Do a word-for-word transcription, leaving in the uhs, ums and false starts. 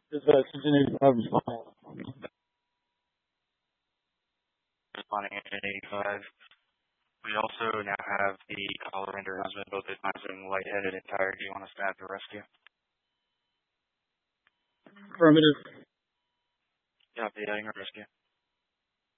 Is that continue uh, Responding at eighty-five. We also now have the caller and her husband both advising lightheaded and tired. Do you want us to add the rescue? affirmative? Yeah, the adding a rescue.